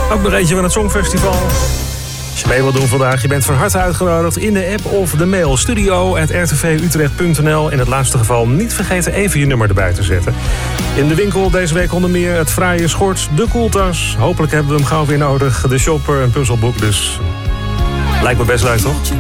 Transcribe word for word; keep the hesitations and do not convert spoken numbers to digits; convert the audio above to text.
Ook nog eentje van het Songfestival. Als je mee wilt doen vandaag, je bent van harte uitgenodigd in de app of de mail studio apenstaartje r t v utrecht punt n l. In het laatste geval niet vergeten even je nummer erbij te zetten. In de winkel deze week onder meer het fraaie schort, de koeltas. Hopelijk hebben we hem gauw weer nodig. De shopper, een puzzelboek, dus lijkt me best leuk, toch?